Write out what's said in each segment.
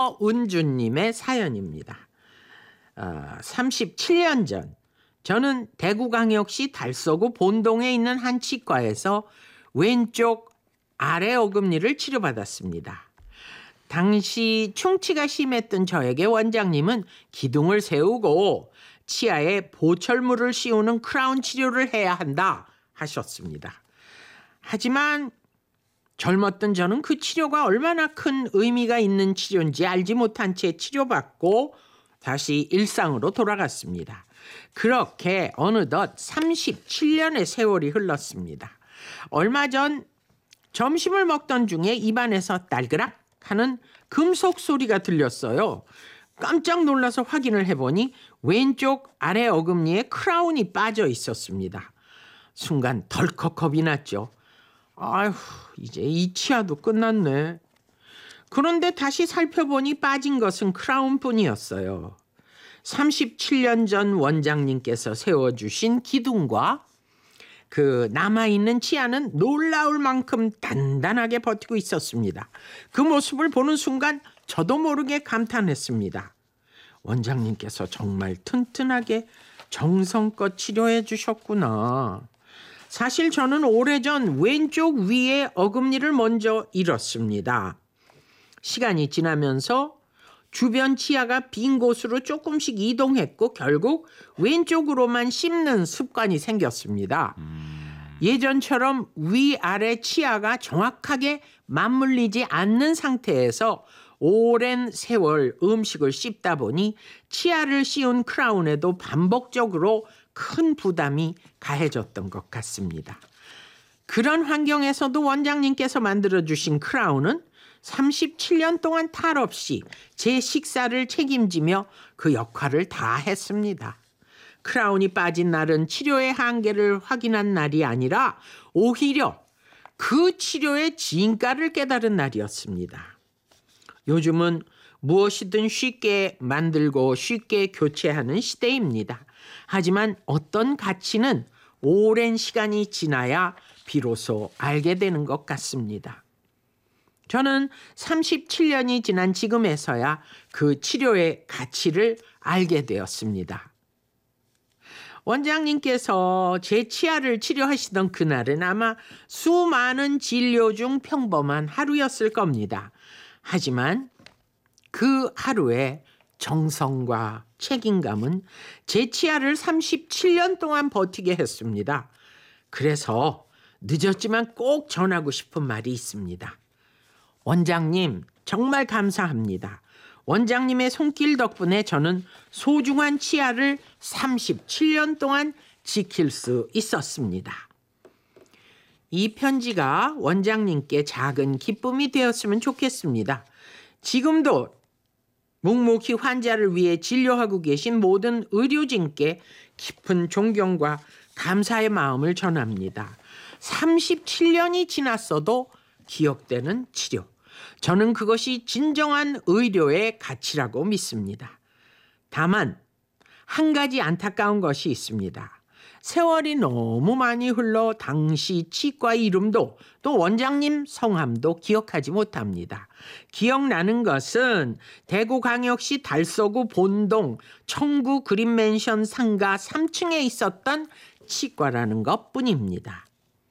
서은주님의 사연입니다. 37년 전 저는 대구광역시 달서구 본동에 있는 한 치과에서 왼쪽 아래 어금니를 치료받았습니다. 당시 충치가 심했던 저에게 원장님은 기둥을 세우고 치아에 보철물을 씌우는 크라운 치료를 해야 한다 하셨습니다. 하지만 젊었던 저는 그 치료가 얼마나 큰 의미가 있는 치료인지 알지 못한 채 치료받고 다시 일상으로 돌아갔습니다. 그렇게 어느덧 37년의 세월이 흘렀습니다. 얼마 전 점심을 먹던 중에 입안에서 딸그락 하는 금속 소리가 들렸어요. 깜짝 놀라서 확인을 해보니 왼쪽 아래 어금니에 크라운이 빠져 있었습니다. 순간 덜컥 겁이 났죠. 아휴, 이제 이 치아도 끝났네. 그런데 다시 살펴보니 빠진 것은 크라운뿐이었어요. 37년 전 원장님께서 세워주신 기둥과 그 남아있는 치아는 놀라울 만큼 단단하게 버티고 있었습니다. 그 모습을 보는 순간 저도 모르게 감탄했습니다. 원장님께서 정말 튼튼하게 정성껏 치료해 주셨구나. 사실 저는 오래전 왼쪽 위에 어금니를 먼저 잃었습니다. 시간이 지나면서 주변 치아가 빈 곳으로 조금씩 이동했고 결국 왼쪽으로만 씹는 습관이 생겼습니다. 예전처럼 위아래 치아가 정확하게 맞물리지 않는 상태에서 오랜 세월 음식을 씹다 보니 치아를 씌운 크라운에도 반복적으로 큰 부담이 가해졌던 것 같습니다. 그런 환경에서도 원장님께서 만들어주신 크라운은 37년 동안 탈 없이 제 식사를 책임지며 그 역할을 다 했습니다. 크라운이 빠진 날은 치료의 한계를 확인한 날이 아니라 오히려 그 치료의 진가를 깨달은 날이었습니다. 요즘은 무엇이든 쉽게 만들고 쉽게 교체하는 시대입니다. 하지만 어떤 가치는 오랜 시간이 지나야 비로소 알게 되는 것 같습니다. 저는 37년이 지난 지금에서야 그 치료의 가치를 알게 되었습니다. 원장님께서 제 치아를 치료하시던 그날은 아마 수많은 진료 중 평범한 하루였을 겁니다. 하지만 그 하루의 정성과 책임감은 제 치아를 37년 동안 버티게 했습니다. 그래서 늦었지만 꼭 전하고 싶은 말이 있습니다. 원장님, 정말 감사합니다. 원장님의 손길 덕분에 저는 소중한 치아를 37년 동안 지킬 수 있었습니다. 이 편지가 원장님께 작은 기쁨이 되었으면 좋겠습니다. 지금도 묵묵히 환자를 위해 진료하고 계신 모든 의료진께 깊은 존경과 감사의 마음을 전합니다. 37년이 지났어도 기억되는 치료. 저는 그것이 진정한 의료의 가치라고 믿습니다. 다만 한 가지 안타까운 것이 있습니다. 세월이 너무 많이 흘러 당시 치과 이름도 또 원장님 성함도 기억하지 못합니다. 기억나는 것은 대구광역시 달서구 본동 청구 그린맨션 상가 3층에 있었던 치과라는 것뿐입니다.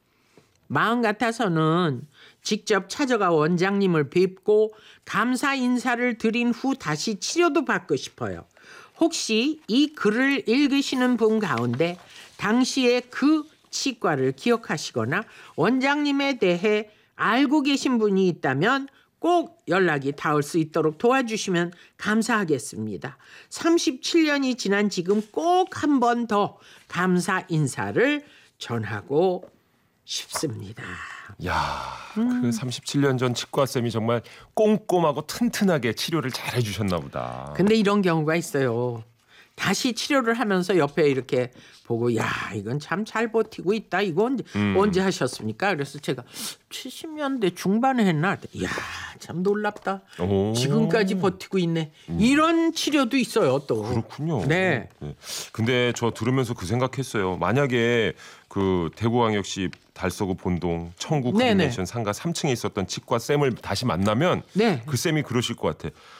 마음 같아서는 직접 찾아가 원장님을 뵙고 감사 인사를 드린 후 다시 치료도 받고 싶어요. 혹시 이 글을 읽으시는 분 가운데 당시에 그 치과를 기억하시거나 원장님에 대해 알고 계신 분이 있다면 꼭 연락이 닿을 수 있도록 도와주시면 감사하겠습니다. 37년이 지난 지금 꼭 한 번 더 감사 인사를 전하고 싶습니다. 야, 그 37년 전 치과쌤이 정말 꼼꼼하고 튼튼하게 치료를 잘 해주셨나 보다. 근데 이런 경우가 있어요. 다시 치료를 하면서 옆에 이렇게 보고 야 이건 참 잘 버티고 있다. 이거 언제 하셨습니까? 그래서 제가 70년대 중반에 했나? 이야 참 놀랍다. 오. 지금까지 버티고 있네. 이런 치료도 있어요 또. 그렇군요. 네. 근데 저 들으면서 그 생각했어요. 만약에 그 대구광역시 달서구 본동 청구 그린맨션 상가 3층에 있었던 치과 쌤을 다시 만나면 네. 그 쌤이 그러실 것 같아.